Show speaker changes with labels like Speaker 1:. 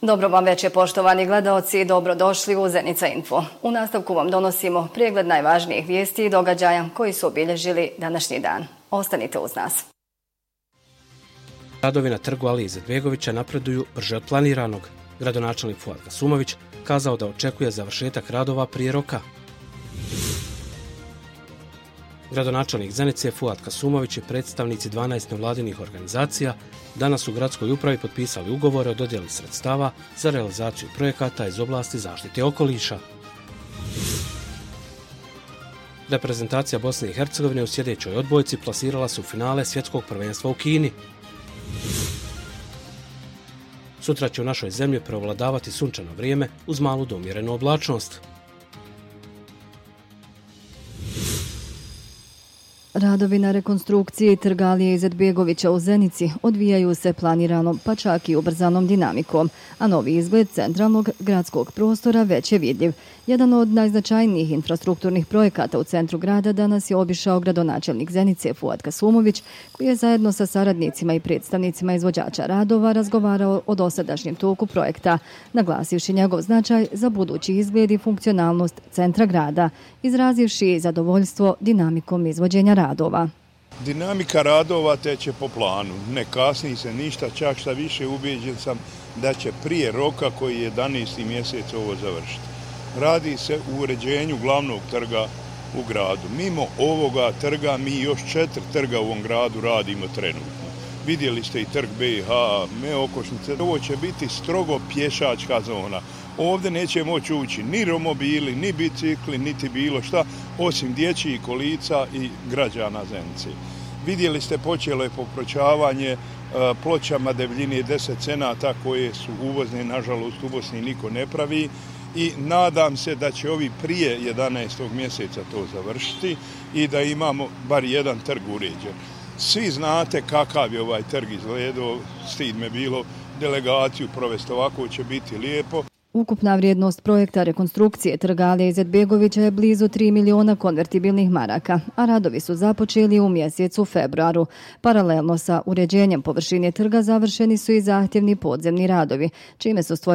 Speaker 1: Dobro vam večer, poštovani gledaoci, dobrodošli u Zenica Info. U nastavku vam donosimo pregled najvažnijih vijesti i događaja koji su obilježili današnji dan. Ostanite uz nas.
Speaker 2: Radovi na trgu Alije Izetbegovića napreduju brže od planiranog. Gradonačelnik Fuad Kasumović kazao da očekuje završetak radova prije roka. Gradonačelnik Zenice Fuad Kasumović i predstavnici 12 nevladinih organizacija danas u gradskoj upravi potpisali ugovore o dodjeli sredstava za realizaciju projekata iz oblasti zaštite okoliša. Reprezentacija Bosne i Hercegovine u sljedećoj odbojci plasirala se u finale svjetskog prvenstva u Kini. Sutra će u našoj zemlji preovladavati sunčano vrijeme uz malu do umjerenu oblačnost.
Speaker 1: Radovi na rekonstrukciji trga Alije Izetbegovića u Zenici odvijaju se planiranom pa čak i ubrzanom dinamikom, a novi izgled centralnog gradskog prostora već je vidljiv. Jedan od najznačajnijih infrastrukturnih projekata u centru grada danas je obišao gradonačelnik Zenice Fuad Kasumović, koji je zajedno sa saradnicima i predstavnicima izvođača radova razgovarao o dosadašnjem toku projekta, naglasivši njegov značaj za budući izgled i funkcionalnost centra grada, izrazivši zadovoljstvo dinamikom izvođenja radova.
Speaker 3: Dinamika radova teče po planu, ne kasni se ništa, čak šta više ubijeđen sam da će prije roka koji je 11. mjesec ovo završiti. Radi se u uređenju glavnog trga u gradu. Mimo ovoga trga mi još 4 trga u ovom gradu radimo trenutno. Vidjeli ste i trg BiH, Meokošnice. Ovo će biti strogo pješačka zona. Ovdje neće moći ući ni romobili, ni bicikli, niti bilo šta, osim dječjih kolica i građana Zenice. Vidjeli ste, počelo je popročavanje pločama debljine 10 cenata koje su uvozne, nažalost u Bosni niko ne pravi, i nadam se da će ovi prije 11. mjeseca to završiti i da imamo bar jedan trg uređen. Svi znate kakav je ovaj trg izgledao, stid me bilo delegaciju provesti, ovako će biti lijepo.
Speaker 1: Ukupna vrijednost projekta rekonstrukcije trga Alije Izetbegovića je blizu 3 miliona konvertibilnih maraka, a radovi su započeli u mjesecu februaru. Paralelno sa uređenjem površine trga završeni su i zahtjevni podzemni radovi, čime su stvoreni